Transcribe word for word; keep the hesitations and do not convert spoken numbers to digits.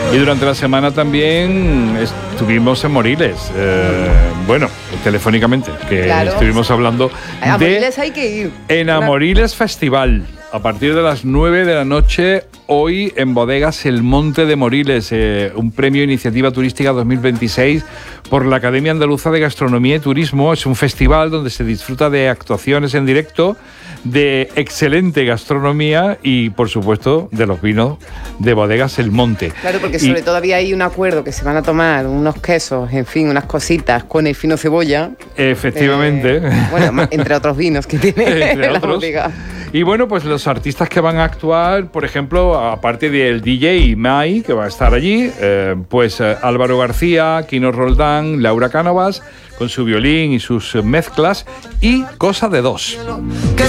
Y durante la semana también estuvimos en Moriles, eh, bueno, telefónicamente, que Claro. estuvimos hablando A de Moriles hay que ir. En Amoriles Festival. A partir de las nueve de la noche, hoy en Bodegas El Monte de Moriles, eh, un premio Iniciativa Turística dos mil veintiséis por la Academia Andaluza de Gastronomía y Turismo. Es un festival donde se disfruta de actuaciones en directo, de excelente gastronomía y, por supuesto, de los vinos de Bodegas El Monte. Claro, porque Y- sobre todo había ahí un acuerdo que se van a tomar unos quesos, en fin, unas cositas con el fino cebolla. Efectivamente. Eh, bueno, ma- entre otros vinos que tiene Entre la otros. bodega. Y bueno, pues los artistas que van a actuar, por ejemplo, aparte del D J Mai, que va a estar allí, eh, pues eh, Álvaro García, Quino Roldán, Laura Cánovas, con su violín y sus mezclas, y Cosa de Dos.